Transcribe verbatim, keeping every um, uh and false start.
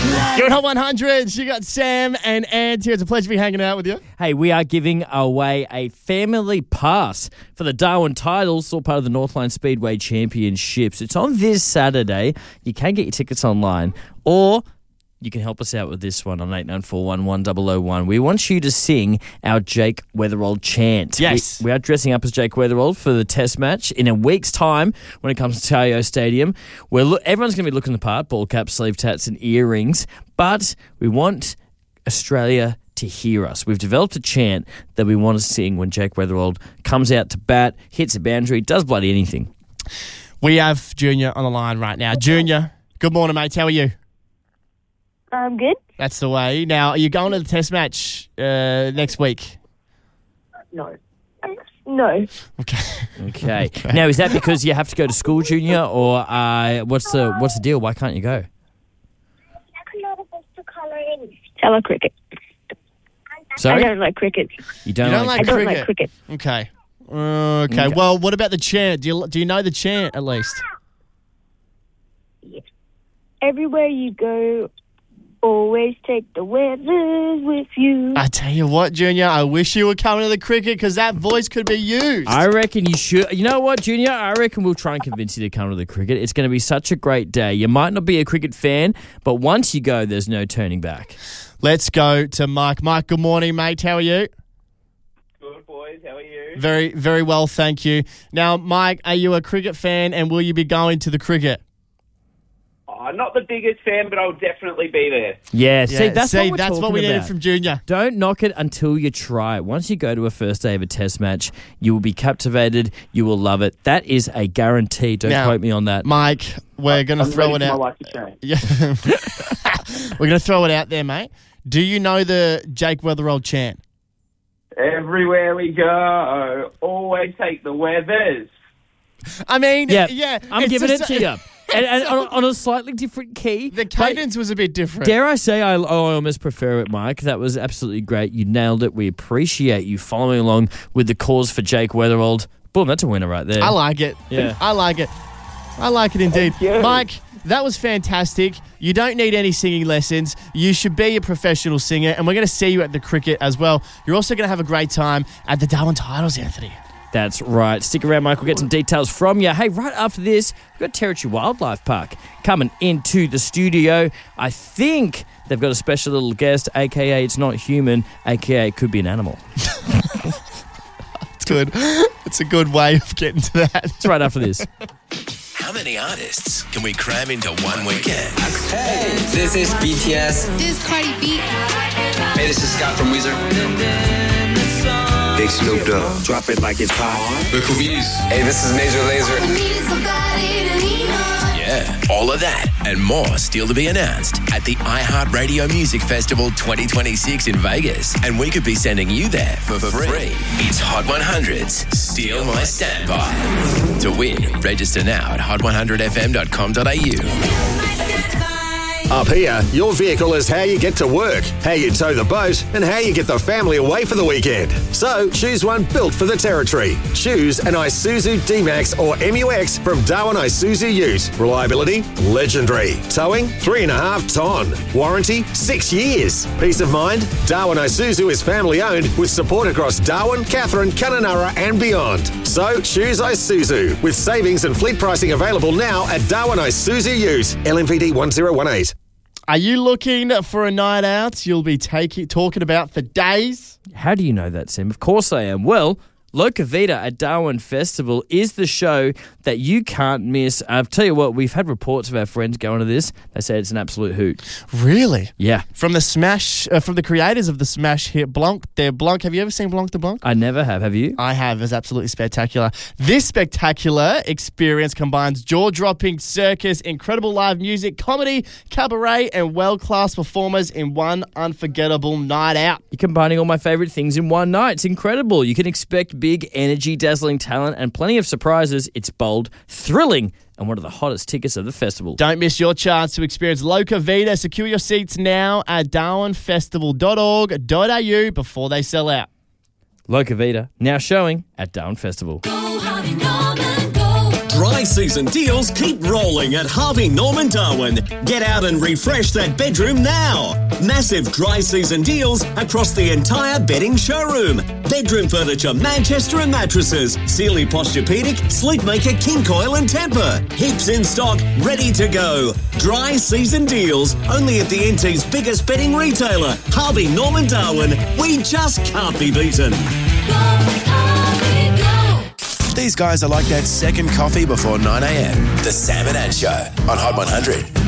You're at Hot one hundred. You got Sam and Ant here. It's a pleasure to be hanging out with you. Hey, we are giving away a family pass for the Darwin titles, all part of the Northline Speedway Championships. It's on this Saturday. You can get your tickets online, or you can help us out with this one on eight nine four one, one zero zero one. We want you to sing our Jake Weatherald chant. Yes. We, we are dressing up as Jake Weatherald for the test match in a week's time when it comes to Tayo Stadium. We're lo- everyone's going to be looking the part, ball cap, sleeve tats and earrings, but we want Australia to hear us. We've developed a chant that we want to sing when Jake Weatherald comes out to bat, hits a boundary, does bloody anything. We have Junior on the line right now. Junior, good morning, mate. How are you? I'm good. That's the way. Now, are you going to the test match uh, next week? No. No. Okay. Okay. Now, is that because you have to go to school, Junior, or uh, what's the what's the deal? Why can't you go? Tell cricket. Sorry? I don't like cricket. You don't, You don't like, like I don't cricket? like cricket. Okay. Uh, okay. Okay. Well, what about the chant? Do you do you know the chant at least? Everywhere you go, always take the weathers with you. I tell you what, Junior, I wish you were coming to the cricket because that voice could be used. I reckon you should. You know what, Junior? I reckon we'll try and convince you to come to the cricket. It's going to be such a great day. You might not be a cricket fan, but once you go, there's no turning back. Let's go to Mike. Mike, good morning, mate. How are you? Good, boys. How are you? Very, very well, thank you. Now, Mike, are you a cricket fan and will you be going to the cricket? Oh, not the biggest fan, but I'll definitely be there. Yeah, see, that's see, what we're that's what talking we needed about. from Junior. Don't knock it until you try it. Once you go to a first day of a test match, you will be captivated. You will love it. That is a guarantee. Don't Now, quote me on that. Mike, we're going to I'm throw ready it for out. my life to change. Yeah. We're going to throw it out there, mate. Do you know the Jake Weatherald chant? Everywhere we go, always take the weathers. I mean, Yeah, yeah. I'm it's giving it just- to you. And, and on, on a slightly different key. The But cadence was a bit different. dare I say, I, oh, I almost prefer it, Mike. That was absolutely great. You nailed it. We appreciate you following along with the cause for Jake Weatherald. Boom, that's a winner right there. I like it. Yeah. I like it. I like it indeed. you. Mike, that was fantastic. You don't need any singing lessons. You should be a professional singer, and we're going to see you at the cricket as well. You're also going to have a great time at the Darwin titles, Anthony. That's right. Stick around, Mike. We'll get some details from you. Hey, right after this, we've got Territory Wildlife Park coming into the studio. I think they've got a special little guest, a k a it's not human, a k a it could be an animal. It's good. It's a good way of getting to that. It's right after this. How many artists can we cram into one weekend? Hey, this is B T S. This is Cardi B. Hey, this is Scott from Weezer. Big Snoop Dogg. Drop it like it's hot. The Coobies. Hey, this is Major Lazer. Yeah, all of that and more still to be announced at the iHeartRadio Music Festival twenty twenty-six in Vegas. And we could be sending you there for, for free. It's Hot one hundred's Steal My Standby. To win, register now at hot one hundred f m dot com dot a u. Up here, your vehicle is how you get to work, how you tow the boat, and how you get the family away for the weekend. So, choose one built for the territory. Choose an Isuzu D-Max or M U X from Darwin Isuzu Ute. Reliability, legendary. Towing, three and a half ton. Warranty, six years. Peace of mind, Darwin Isuzu is family owned with support across Darwin, Katherine, Kununurra and beyond. So, choose Isuzu with savings and fleet pricing available now at Darwin Isuzu Ute. L M V D one zero one eight. Are you looking for a night out you'll be taking talking about for days? How do you know that, Sim? Of course I am. Well, Loca Vita at Darwin Festival is the show that you can't miss. I'll tell you what, we've had reports of our friends going to this. They say it's an absolute hoot. Really? Yeah. From the Smash, uh, from the creators of the Smash hit Blanc, they're Blanc. Have you ever seen Blanc de Blanc? I never have. Have you? I have. It's absolutely spectacular. This spectacular experience combines jaw-dropping circus, incredible live music, comedy, cabaret, and world-class performers in one unforgettable night out. You're combining all my favourite things in one night. It's incredible. You can expect big energy, dazzling talent, and plenty of surprises. It's bold, thrilling, and one of the hottest tickets of the festival. Don't miss your chance to experience Loca Vita. Secure your seats now at darwin festival dot org dot a u before they sell out. Loca Vita, now showing at Darwin Festival. Go, honey, Norman, go. Dry season deals keep rolling at Harvey Norman Darwin. Get out and refresh that bedroom now. Massive dry season deals across the entire bedding showroom. Bedroom furniture, Manchester and mattresses, Sealy Posturepedic, Sleepmaker, King Coil and Tempur. Heaps in stock, ready to go. Dry season deals, only at the N T's biggest bedding retailer, Harvey Norman Darwin. We just can't be beaten. These guys are like that second coffee before nine a.m. The Sam and Ann Show on Hot one hundred.